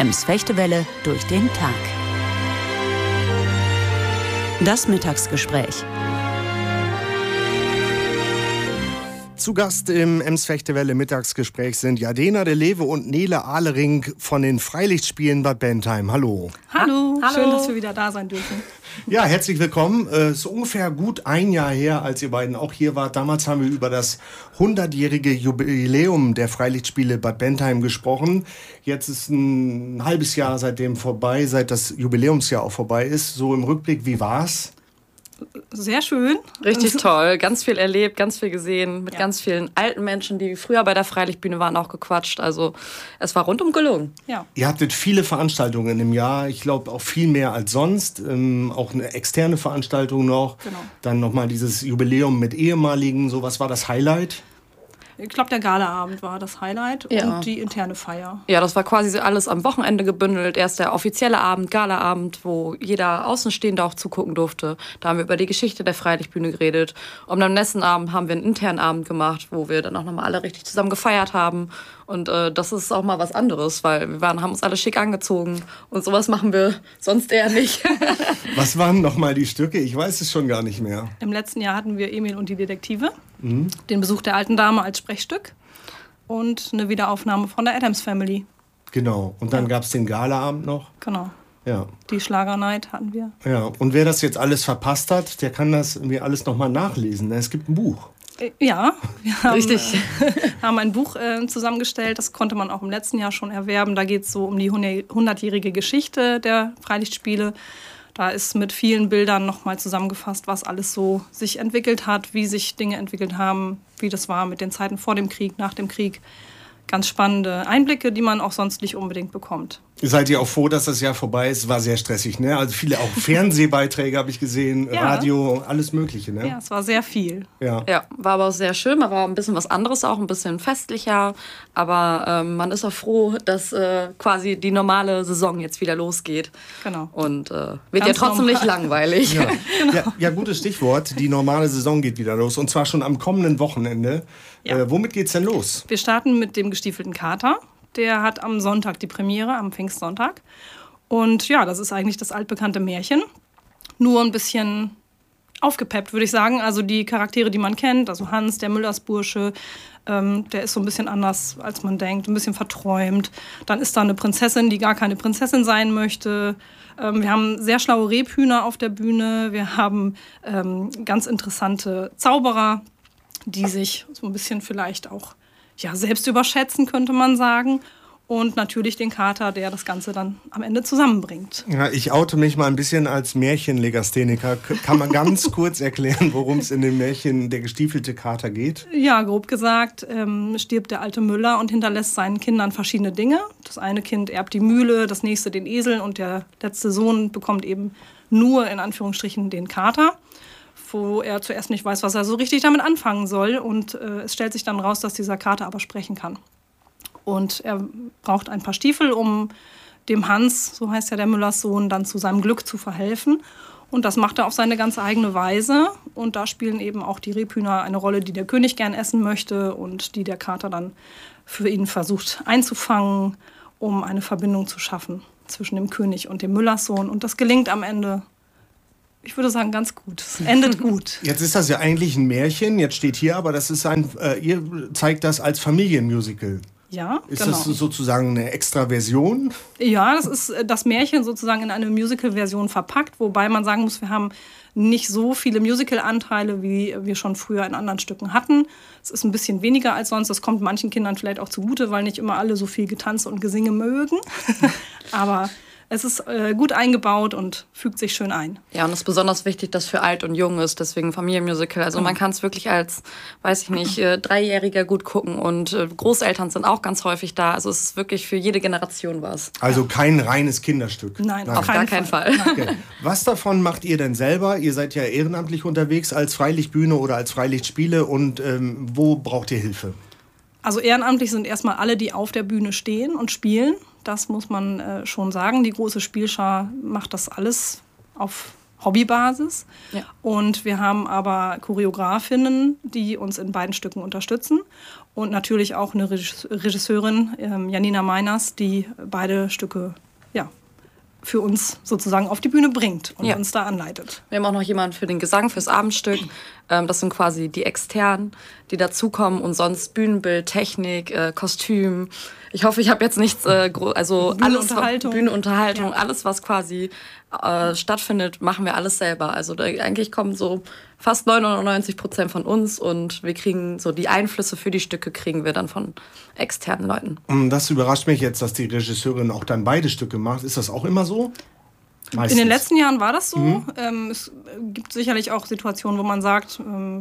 Ems-Fechtewelle durch den Tag. Das Mittagsgespräch. Zu Gast im Ems-Fechtewelle Mittagsgespräch sind Jadena de Lewe und Nele Ahlering von den Freilichtspielen Bad Bentheim. Hallo. Hallo. Hallo. Schön, dass wir wieder da sein dürfen. Ja, herzlich willkommen. Es ist ungefähr gut ein Jahr her, als ihr beiden auch hier wart. Damals haben wir über das 100-jährige Jubiläum der Freilichtspiele Bad Bentheim gesprochen. Jetzt ist ein halbes Jahr seitdem vorbei, seit das Jubiläumsjahr auch vorbei ist. So im Rückblick, wie war's? Sehr schön. Richtig toll, ganz viel erlebt, ganz viel gesehen, mit ganz vielen alten Menschen, die früher bei der Freilichtbühne waren, auch gequatscht. Also es war rundum gelungen. Ja. Ihr hattet viele Veranstaltungen im Jahr, ich glaube auch viel mehr als sonst, auch eine externe Veranstaltung noch. Genau. Dann nochmal dieses Jubiläum mit Ehemaligen, so was war das Highlight? Ich glaube, der Galaabend war das Highlight und die interne Feier. Ja, das war quasi alles am Wochenende gebündelt. Erst der offizielle Abend, Galaabend, wo jeder Außenstehende auch zugucken durfte. Da haben wir über die Geschichte der Freilichtbühne geredet. Und am nächsten Abend haben wir einen internen Abend gemacht, wo wir dann auch nochmal alle richtig zusammen gefeiert haben. Und das ist auch mal was anderes, weil wir haben uns alle schick angezogen. Und sowas machen wir sonst eher nicht. Was waren nochmal die Stücke? Ich weiß es schon gar nicht mehr. Im letzten Jahr hatten wir Emil und die Detektive, den Besuch der alten Dame als Sprechstück und eine Wiederaufnahme von der Addams Family. Genau. Und dann gab es den Galaabend noch. Genau. Ja. Die Schlagernight hatten wir. Ja. Und wer das jetzt alles verpasst hat, der kann das irgendwie alles nochmal nachlesen. Es gibt ein Buch. Ja, wir haben, Richtig. haben ein Buch zusammengestellt, das konnte man auch im letzten Jahr schon erwerben. Da geht es so um die 100-jährige Geschichte der Freilichtspiele. Da ist mit vielen Bildern nochmal zusammengefasst, was alles so sich entwickelt hat, wie sich Dinge entwickelt haben, wie das war mit den Zeiten vor dem Krieg, nach dem Krieg. Ganz spannende Einblicke, die man auch sonst nicht unbedingt bekommt. Seid ihr auch froh, dass das Jahr vorbei ist? War sehr stressig, ne? Also viele auch Fernsehbeiträge habe ich gesehen, Ja. Radio, alles Mögliche, ne? Ja, es war sehr viel. Ja. Ja, war aber auch sehr schön. Man war ein bisschen was anderes, auch ein bisschen festlicher. Aber man ist auch froh, dass quasi die normale Saison jetzt wieder losgeht. Genau. Und wird Ganz ja trotzdem normal. nicht langweilig. Ja. Ja, gutes Stichwort. Die normale Saison geht wieder los. Und zwar schon am kommenden Wochenende. Ja. Womit geht's denn los? Wir starten mit dem gestiefelten Kater. Der hat am Sonntag die Premiere, am Pfingstsonntag. Und ja, das ist eigentlich das altbekannte Märchen. Nur ein bisschen aufgepeppt, würde ich sagen. Also die Charaktere, die man kennt, also Hans, der Müllersbursche, der ist so ein bisschen anders, als man denkt, ein bisschen verträumt. Dann ist da eine Prinzessin, die gar keine Prinzessin sein möchte. Wir haben sehr schlaue Rebhühner auf der Bühne. Wir haben ganz interessante Zauberer, die sich so ein bisschen vielleicht auch selbst überschätzen, könnte man sagen. Und natürlich den Kater, der das Ganze dann am Ende zusammenbringt. Ja, ich oute mich mal ein bisschen als Märchenlegastheniker. Kann man ganz kurz erklären, worum es in dem Märchen Der gestiefelte Kater geht? Ja, grob gesagt, stirbt der alte Müller und hinterlässt seinen Kindern verschiedene Dinge. Das eine Kind erbt die Mühle, das nächste den Esel und der letzte Sohn bekommt eben nur, in Anführungsstrichen, den Kater, wo er zuerst nicht weiß, was er so richtig damit anfangen soll. Und es stellt sich dann raus, dass dieser Kater aber sprechen kann. Und er braucht ein paar Stiefel, um dem Hans, so heißt ja der Müllers Sohn, dann zu seinem Glück zu verhelfen. Und das macht er auf seine ganz eigene Weise. Und da spielen eben auch die Rebhühner eine Rolle, die der König gern essen möchte und die der Kater dann für ihn versucht einzufangen, um eine Verbindung zu schaffen zwischen dem König und dem Müllers Sohn. Und das gelingt am Ende, ich würde sagen, ganz gut. Es endet gut. Jetzt ist das ja eigentlich ein Märchen. Jetzt steht hier aber, das ist ihr zeigt das als Familienmusical. Ja, Ist genau. das sozusagen eine extra Version? Ja, das ist das Märchen sozusagen in eine Musical-Version verpackt, wobei man sagen muss, wir haben nicht so viele Musical-Anteile, wie wir schon früher in anderen Stücken hatten. Es ist ein bisschen weniger als sonst. Das kommt manchen Kindern vielleicht auch zugute, weil nicht immer alle so viel Getanze und Gesinge mögen. Aber es ist gut eingebaut und fügt sich schön ein. Ja, und es ist besonders wichtig, dass für alt und jung ist, deswegen Familienmusical. Also man kann es wirklich als, weiß ich nicht, Dreijähriger gut gucken und Großeltern sind auch ganz häufig da. Also es ist wirklich für jede Generation was. Also kein reines Kinderstück. Nein, Auf gar keinen Fall. Okay. Was davon macht ihr denn selber? Ihr seid ja ehrenamtlich unterwegs als Freilichtbühne oder als Freilichtspiele und wo braucht ihr Hilfe? Also ehrenamtlich sind erstmal alle, die auf der Bühne stehen und spielen. Das muss man schon sagen. Die große Spielschar macht das alles auf Hobbybasis. Ja. Und wir haben aber Choreografinnen, die uns in beiden Stücken unterstützen. Und natürlich auch eine Regisseurin, Janina Meiners, die beide Stücke für uns sozusagen auf die Bühne bringt und uns da anleitet. Wir haben auch noch jemanden für den Gesang, fürs Abendstück. Das sind quasi die Externen, die dazukommen und sonst Bühnenbild, Technik, Kostüm. Ich hoffe, ich habe jetzt nichts, also Bühnenunterhaltung, alles, was quasi stattfindet, machen wir alles selber. Also eigentlich kommen so fast 99% von uns und wir kriegen so die Einflüsse für die Stücke kriegen wir dann von externen Leuten. Das überrascht mich jetzt, dass die Regisseurin auch dann beide Stücke macht. Ist das auch immer so? Meistens. In den letzten Jahren war das so. Es gibt sicherlich auch Situationen, wo man sagt,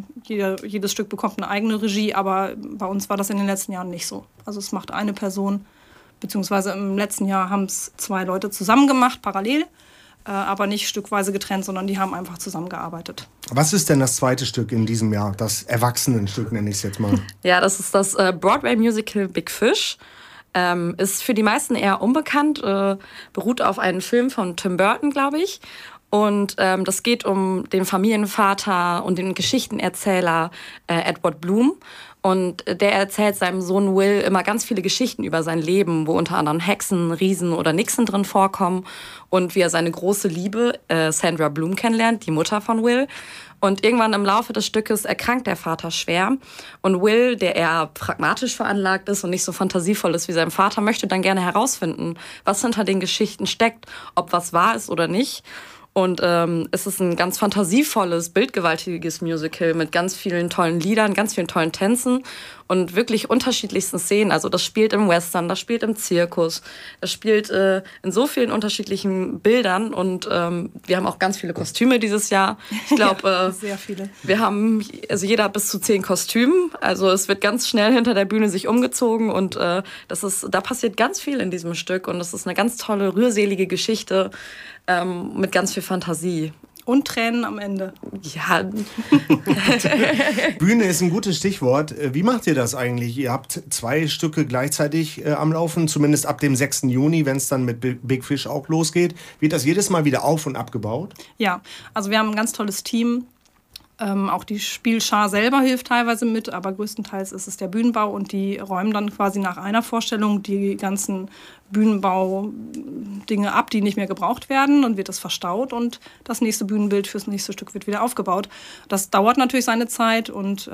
jedes Stück bekommt eine eigene Regie, aber bei uns war das in den letzten Jahren nicht so. Also es macht eine Person, beziehungsweise im letzten Jahr haben es 2 Leute zusammen gemacht, parallel, aber nicht stückweise getrennt, sondern die haben einfach zusammengearbeitet. Was ist denn das zweite Stück in diesem Jahr? Das Erwachsenenstück nenne ich es jetzt mal. Ja, das ist das Broadway-Musical Big Fish. Ist für die meisten eher unbekannt, beruht auf einem Film von Tim Burton, glaube ich. Und das geht um den Familienvater und den Geschichtenerzähler Edward Bloom. Und der erzählt seinem Sohn Will immer ganz viele Geschichten über sein Leben, wo unter anderem Hexen, Riesen oder Nixen drin vorkommen. Und wie er seine große Liebe, Sandra Bloom, kennenlernt, die Mutter von Will. Und irgendwann im Laufe des Stückes erkrankt der Vater schwer. Und Will, der eher pragmatisch veranlagt ist und nicht so fantasievoll ist wie sein Vater, möchte dann gerne herausfinden, was hinter den Geschichten steckt, ob was wahr ist oder nicht. Und es ist ein ganz fantasievolles, bildgewaltiges Musical mit ganz vielen tollen Liedern, ganz vielen tollen Tänzen und wirklich unterschiedlichsten Szenen. Also das spielt im Western, das spielt im Zirkus, das spielt in so vielen unterschiedlichen Bildern. Und wir haben auch ganz viele Kostüme dieses Jahr. Ich glaube, sehr viele. Wir haben, also jeder hat bis zu 10 Kostümen. Also es wird ganz schnell hinter der Bühne sich umgezogen und da passiert ganz viel in diesem Stück. Und das ist eine ganz tolle, rührselige Geschichte mit ganz viel Fantasie. Und Tränen am Ende. Ja. Bühne ist ein gutes Stichwort. Wie macht ihr das eigentlich? Ihr habt 2 Stücke gleichzeitig am Laufen, zumindest ab dem 6. Juni, wenn es dann mit Big Fish auch losgeht. Wird das jedes Mal wieder auf- und abgebaut? Ja, also wir haben ein ganz tolles Team. Auch die Spielschar selber hilft teilweise mit, aber größtenteils ist es der Bühnenbau und die räumen dann quasi nach einer Vorstellung die ganzen Bühnenbau-Dinge ab, die nicht mehr gebraucht werden, und wird das verstaut und das nächste Bühnenbild fürs nächste Stück wird wieder aufgebaut. Das dauert natürlich seine Zeit und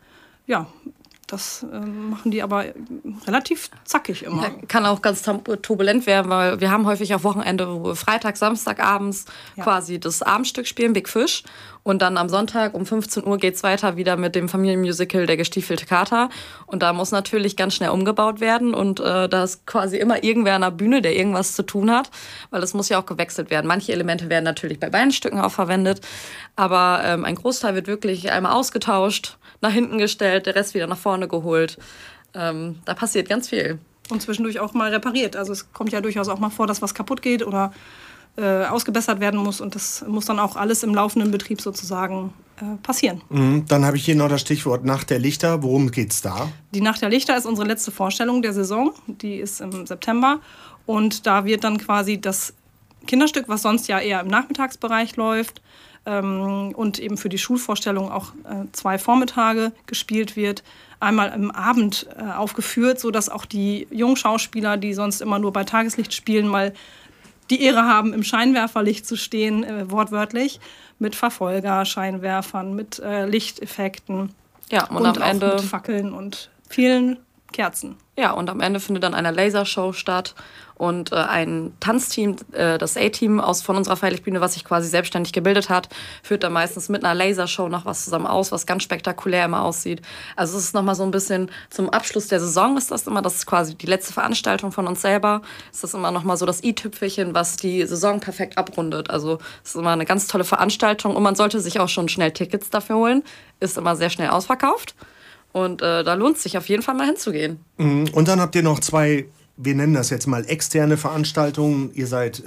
das machen die aber relativ zackig immer. Ja, kann auch ganz turbulent werden, weil wir haben häufig auf Wochenende, wo wir Freitag, Samstagabends quasi das Abendstück spielen, Big Fish. Und dann am Sonntag um 15 Uhr geht's weiter wieder mit dem Familienmusical Der gestiefelte Kater. Und da muss natürlich ganz schnell umgebaut werden. Und da ist quasi immer irgendwer an der Bühne, der irgendwas zu tun hat. Weil es muss ja auch gewechselt werden. Manche Elemente werden natürlich bei beiden Stücken auch verwendet. Aber ein Großteil wird wirklich einmal ausgetauscht, nach hinten gestellt, der Rest wieder nach vorne geholt. Da passiert ganz viel. Und zwischendurch auch mal repariert. Also es kommt ja durchaus auch mal vor, dass was kaputt geht oder ausgebessert werden muss. Und das muss dann auch alles im laufenden Betrieb sozusagen passieren. Dann habe ich hier noch das Stichwort Nacht der Lichter. Worum geht's da? Die Nacht der Lichter ist unsere letzte Vorstellung der Saison. Die ist im September. Und da wird dann quasi das Kinderstück, was sonst ja eher im Nachmittagsbereich läuft, und eben für die Schulvorstellung auch 2 Vormittage gespielt wird, einmal im Abend aufgeführt, sodass auch die jungen Schauspieler, die sonst immer nur bei Tageslicht spielen, mal die Ehre haben, im Scheinwerferlicht zu stehen, wortwörtlich, mit Verfolger-Scheinwerfern, mit Lichteffekten ja, und am Ende mit Fackeln und vielen Kerzen. Ja, und am Ende findet dann eine Lasershow statt und ein Tanzteam, das A-Team von unserer Freilichtbühne, was sich quasi selbstständig gebildet hat, führt dann meistens mit einer Lasershow noch was zusammen aus, was ganz spektakulär immer aussieht. Also es ist nochmal so ein bisschen zum Abschluss der Saison ist das immer, das ist quasi die letzte Veranstaltung von uns selber, ist das immer nochmal so das i-Tüpfelchen, was die Saison perfekt abrundet. Also es ist immer eine ganz tolle Veranstaltung und man sollte sich auch schon schnell Tickets dafür holen, ist immer sehr schnell ausverkauft. Und da lohnt es sich auf jeden Fall mal hinzugehen. Und dann habt ihr noch 2, wir nennen das jetzt mal externe Veranstaltungen. Ihr seid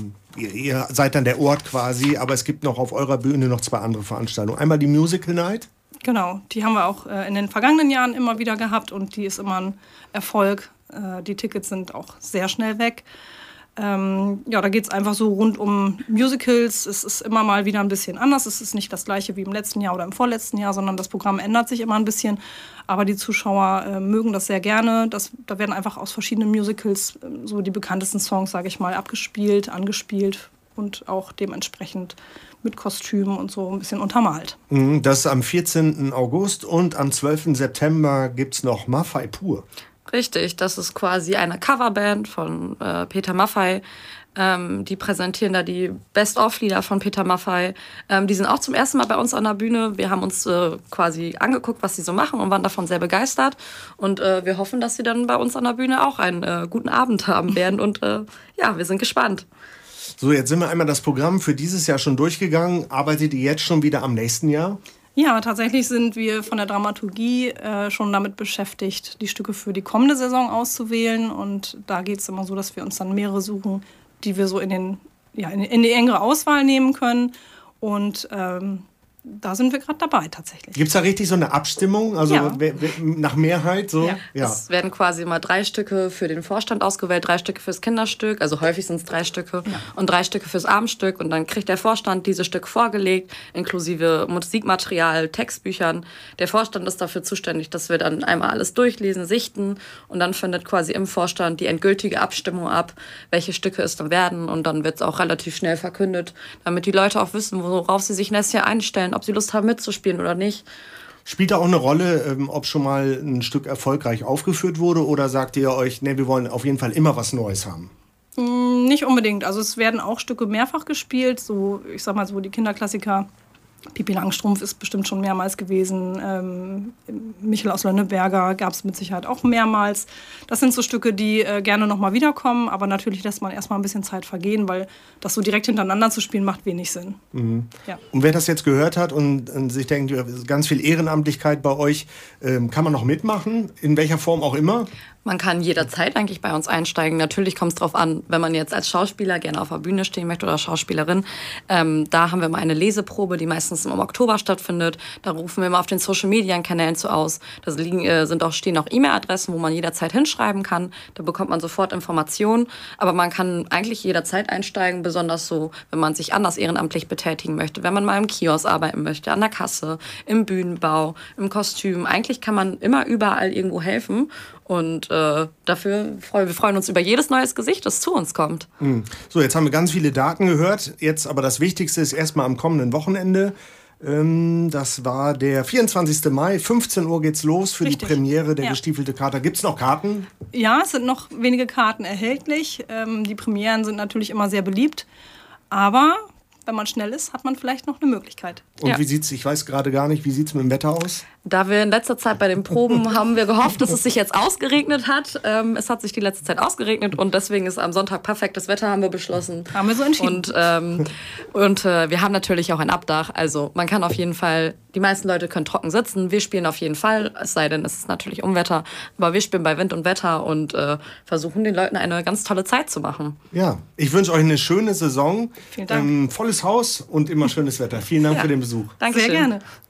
dann der Ort quasi, aber es gibt noch auf eurer Bühne noch 2 andere Veranstaltungen. Einmal die Musical Night. Genau, die haben wir auch in den vergangenen Jahren immer wieder gehabt und die ist immer ein Erfolg. Die Tickets sind auch sehr schnell weg. Da geht es einfach so rund um Musicals. Es ist immer mal wieder ein bisschen anders. Es ist nicht das gleiche wie im letzten Jahr oder im vorletzten Jahr, sondern das Programm ändert sich immer ein bisschen. Aber die Zuschauer mögen das sehr gerne. Da werden einfach aus verschiedenen Musicals so die bekanntesten Songs, sage ich mal, abgespielt, angespielt und auch dementsprechend mit Kostümen und so ein bisschen untermalt. Das ist am 14. August und am 12. September gibt es noch Maffei pur. Richtig, das ist quasi eine Coverband von Peter Maffay. Die präsentieren da die Best-of-Lieder von Peter Maffay. Die sind auch zum ersten Mal bei uns an der Bühne. Wir haben uns quasi angeguckt, was sie so machen und waren davon sehr begeistert. Und wir hoffen, dass sie dann bei uns an der Bühne auch einen guten Abend haben werden. Und wir sind gespannt. So, jetzt sind wir einmal das Programm für dieses Jahr schon durchgegangen. Arbeitet ihr jetzt schon wieder am nächsten Jahr? Ja, tatsächlich sind wir von der Dramaturgie schon damit beschäftigt, die Stücke für die kommende Saison auszuwählen. Und da geht es immer so, dass wir uns dann mehrere suchen, die wir so in die engere Auswahl nehmen können. Und da sind wir gerade dabei tatsächlich. Gibt es da richtig so eine Abstimmung? Also Ja. nach Mehrheit? So? Ja. Es werden quasi immer 3 Stücke für den Vorstand ausgewählt, 3 Stücke fürs Kinderstück, also häufig sind es 3 Stücke und 3 Stücke fürs Abendstück und dann kriegt der Vorstand diese Stück vorgelegt, inklusive Musikmaterial, Textbüchern. Der Vorstand ist dafür zuständig, dass wir dann einmal alles durchlesen, sichten und dann findet quasi im Vorstand die endgültige Abstimmung ab, welche Stücke es dann werden und dann wird es auch relativ schnell verkündet, damit die Leute auch wissen, worauf sie sich nächstes Jahr einstellen, ob sie Lust haben mitzuspielen oder nicht. Spielt da auch eine Rolle, ob schon mal ein Stück erfolgreich aufgeführt wurde oder sagt ihr euch, nee, wir wollen auf jeden Fall immer was Neues haben? Nicht unbedingt. Also es werden auch Stücke mehrfach gespielt. So, ich sag mal so die Kinderklassiker. Pippi Langstrumpf ist bestimmt schon mehrmals gewesen. Michel aus Lönneberger gab es mit Sicherheit auch mehrmals. Das sind so Stücke, die gerne nochmal wiederkommen. Aber natürlich lässt man erstmal ein bisschen Zeit vergehen, weil das so direkt hintereinander zu spielen macht wenig Sinn. Ja. Und wer das jetzt gehört hat und sich denkt, ganz viel Ehrenamtlichkeit bei euch, kann man noch mitmachen? In welcher Form auch immer? Man kann jederzeit eigentlich bei uns einsteigen. Natürlich kommt es darauf an, wenn man jetzt als Schauspieler gerne auf der Bühne stehen möchte oder Schauspielerin. Da haben wir mal eine Leseprobe, die meistens im Oktober stattfindet. Da rufen wir mal auf den Social-Media-Kanälen zu aus. Da stehen auch E-Mail-Adressen, wo man jederzeit hinschreiben kann. Da bekommt man sofort Informationen. Aber man kann eigentlich jederzeit einsteigen, besonders so, wenn man sich anders ehrenamtlich betätigen möchte. Wenn man mal im Kiosk arbeiten möchte, an der Kasse, im Bühnenbau, im Kostüm. Eigentlich kann man immer überall irgendwo helfen. Und wir freuen uns über jedes neues Gesicht, das zu uns kommt. So, jetzt haben wir ganz viele Daten gehört. Jetzt aber das Wichtigste ist erstmal am kommenden Wochenende. Das war der 24. Mai. 15 Uhr geht's los für Richtig. Die Premiere der Ja. Gestiefelte Kater. Gibt's noch Karten? Ja, es sind noch wenige Karten erhältlich. Die Premieren sind natürlich immer sehr beliebt. Aber wenn man schnell ist, hat man vielleicht noch eine Möglichkeit. Und Ja. wie sieht's, ich weiß gerade gar nicht, wie sieht's mit dem Wetter aus? Da wir in letzter Zeit bei den Proben haben wir gehofft, dass es sich jetzt ausgeregnet hat. Es hat sich die letzte Zeit ausgeregnet und deswegen ist am Sonntag perfektes Wetter, haben wir beschlossen. Haben wir so entschieden. Und wir haben natürlich auch ein Abdach. Also man kann auf jeden Fall, die meisten Leute können trocken sitzen. Wir spielen auf jeden Fall, es sei denn, es ist natürlich Unwetter. Aber wir spielen bei Wind und Wetter und versuchen den Leuten eine ganz tolle Zeit zu machen. Ja, ich wünsche euch eine schöne Saison. Vielen Dank. Volles Haus und immer schönes Wetter. Vielen Dank für den Besuch. Dankeschön. Sehr gerne.